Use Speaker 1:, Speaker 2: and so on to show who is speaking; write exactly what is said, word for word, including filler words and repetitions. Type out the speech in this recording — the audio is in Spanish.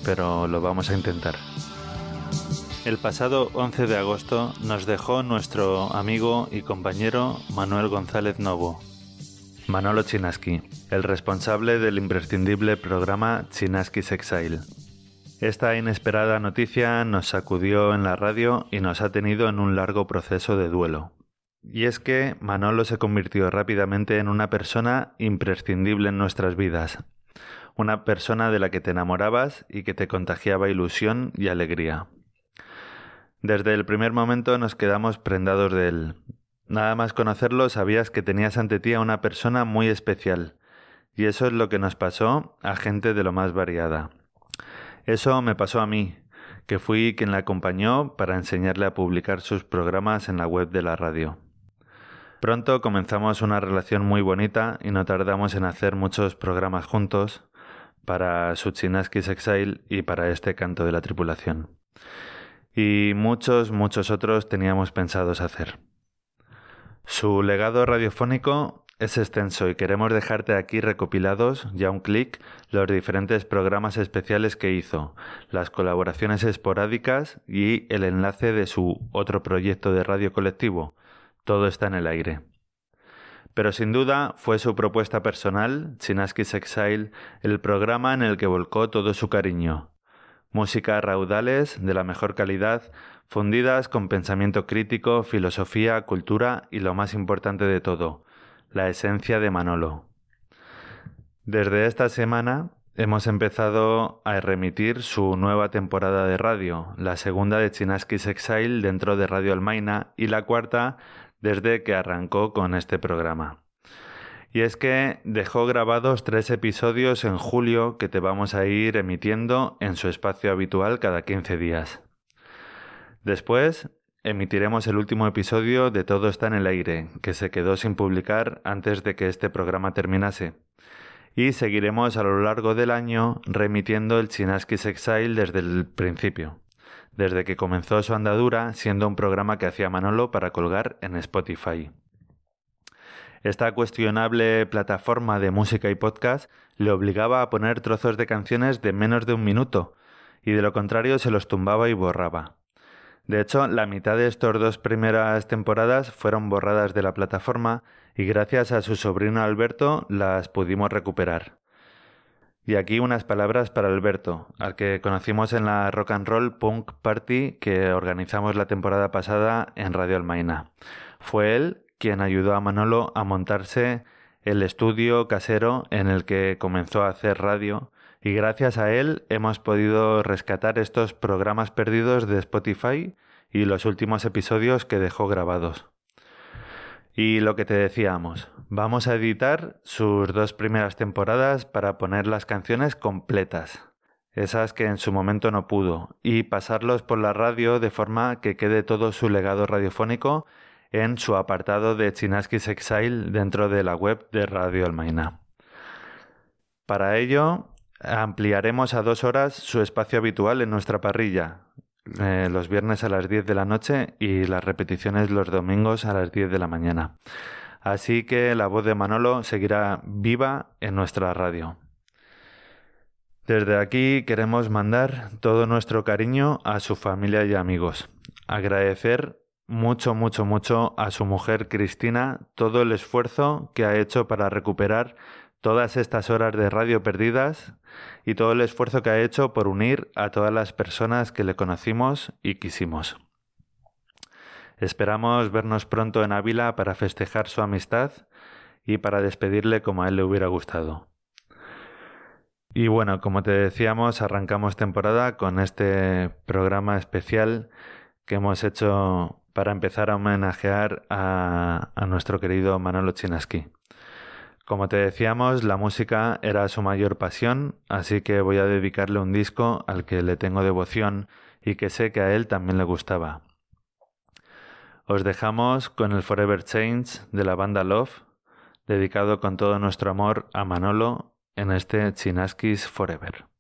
Speaker 1: pero lo vamos a intentar. El pasado once de agosto nos dejó nuestro amigo y compañero Manuel González Novo, Manolo Chinaski, el responsable del imprescindible programa Chinaski's Exile. Esta inesperada noticia nos sacudió en la radio y nos ha tenido en un largo proceso de duelo. Y es que Manolo se convirtió rápidamente en una persona imprescindible en nuestras vidas. Una persona de la que te enamorabas y que te contagiaba ilusión y alegría. Desde el primer momento nos quedamos prendados de él. Nada más conocerlo sabías que tenías ante ti a una persona muy especial. Y eso es lo que nos pasó a gente de lo más variada. Eso me pasó a mí, que fui quien la acompañó para enseñarle a publicar sus programas en la web de la radio. Pronto comenzamos una relación muy bonita y no tardamos en hacer muchos programas juntos para su Chinaski's Exile y para este canto de la tripulación. Y muchos, muchos otros teníamos pensados hacer. Su legado radiofónico es extenso y queremos dejarte aquí recopilados, ya a un clic, los diferentes programas especiales que hizo, las colaboraciones esporádicas y el enlace de su otro proyecto de radio colectivo. Todo está en el aire. Pero sin duda fue su propuesta personal, Chinaski's Exile, el programa en el que volcó todo su cariño. Música a raudales, de la mejor calidad, fundidas con pensamiento crítico, filosofía, cultura y lo más importante de todo, la esencia de Manolo. Desde esta semana hemos empezado a remitir su nueva temporada de radio, la segunda de Chinaski's Exile dentro de Radio Almaina y la cuarta desde que arrancó con este programa. Y es que dejó grabados tres episodios en julio que te vamos a ir emitiendo en su espacio habitual cada quince días. Después emitiremos el último episodio de Todo está en el aire, que se quedó sin publicar antes de que este programa terminase. Y seguiremos a lo largo del año remitiendo el Chinaski's Exile desde el principio, desde que comenzó su andadura siendo un programa que hacía Manolo para colgar en Spotify. Esta cuestionable plataforma de música y podcast le obligaba a poner trozos de canciones de menos de un minuto, y de lo contrario se los tumbaba y borraba. De hecho, la mitad de estas dos primeras temporadas fueron borradas de la plataforma y gracias a su sobrino Alberto las pudimos recuperar. Y aquí unas palabras para Alberto, al que conocimos en la Rock and Roll Punk Party que organizamos la temporada pasada en Radio Almaina. Fue él quien ayudó a Manolo a montarse el estudio casero en el que comenzó a hacer radio, y gracias a él hemos podido rescatar estos programas perdidos de Spotify y los últimos episodios que dejó grabados. Y lo que te decíamos, vamos a editar sus dos primeras temporadas para poner las canciones completas, esas que en su momento no pudo, y pasarlos por la radio de forma que quede todo su legado radiofónico en su apartado de Chinaski's Exile dentro de la web de Radio Almaina. Para ello, ampliaremos a dos horas su espacio habitual en nuestra parrilla, eh, los viernes a las diez de la noche y las repeticiones los domingos a las diez de la mañana. Así que la voz de Manolo seguirá viva en nuestra radio. Desde aquí queremos mandar todo nuestro cariño a su familia y amigos. Agradecer mucho, mucho, mucho a su mujer Cristina todo el esfuerzo que ha hecho para recuperar todas estas horas de radio perdidas y todo el esfuerzo que ha hecho por unir a todas las personas que le conocimos y quisimos. Esperamos vernos pronto en Ávila para festejar su amistad y para despedirle como a él le hubiera gustado. Y bueno, como te decíamos, arrancamos temporada con este programa especial que hemos hecho para empezar a homenajear a, a nuestro querido Manolo Chinaski. Como te decíamos, la música era su mayor pasión, así que voy a dedicarle un disco al que le tengo devoción y que sé que a él también le gustaba. Os dejamos con el Forever Change de la banda Love, dedicado con todo nuestro amor a Manolo en este Chinaski's Forever.